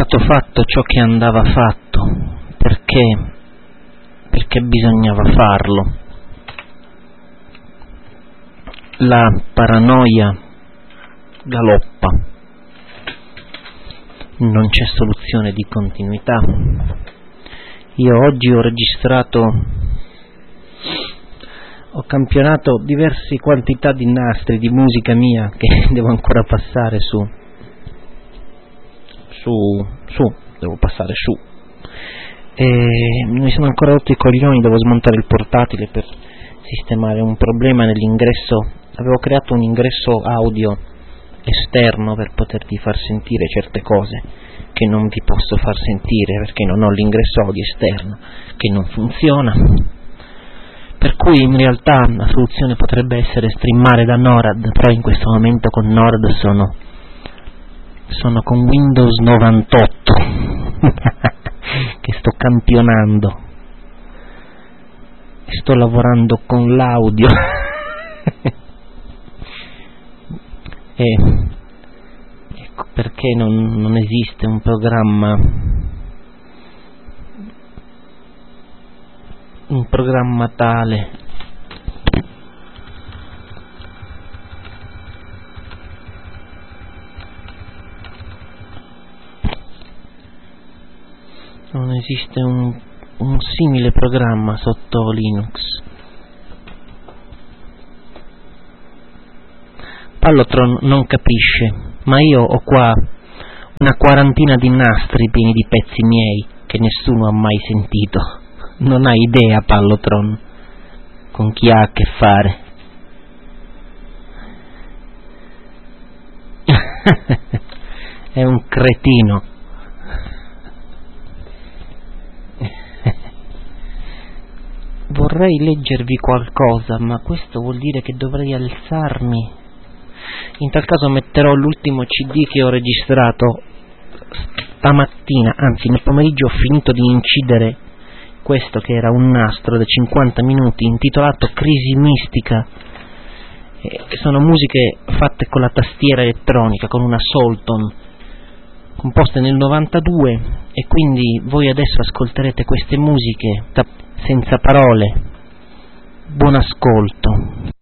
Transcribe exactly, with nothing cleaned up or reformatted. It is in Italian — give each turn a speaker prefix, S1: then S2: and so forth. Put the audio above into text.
S1: stato fatto ciò che andava fatto, perché, perché bisognava farlo. La paranoia galoppa, non c'è soluzione di continuità. Io oggi ho registrato, ho campionato diverse quantità di nastri di musica mia che devo ancora passare su, su, su, devo passare su, e mi sono ancora rotto i coglioni, devo smontare il portatile per sistemare un problema nell'ingresso. Avevo creato un ingresso audio esterno per potervi far sentire certe cose che non vi posso far sentire perché non ho l'ingresso audio esterno che non funziona, per cui in realtà la soluzione potrebbe essere streamare da NORAD, però in questo momento con NORAD sono sono con Windows novantotto che sto campionando e sto lavorando con l'audio e ecco perché non, non esiste un programma un programma tale non esiste un, un simile programma sotto Linux. Pallotron non capisce, ma io ho qua una quarantina di nastri pieni di pezzi miei che nessuno ha mai sentito. Non hai idea, Pallotron, con chi ha a che fare. È un cretino. Vorrei leggervi qualcosa, ma questo vuol dire che dovrei alzarmi. In tal caso metterò l'ultimo C D che ho registrato stamattina, anzi nel pomeriggio ho finito di incidere questo che era un nastro da cinquanta minuti intitolato Crisi Mistica. E sono musiche fatte con la tastiera elettronica, con una Soulton, composte nel novantadue, e quindi voi adesso ascolterete queste musiche senza parole. Buon ascolto.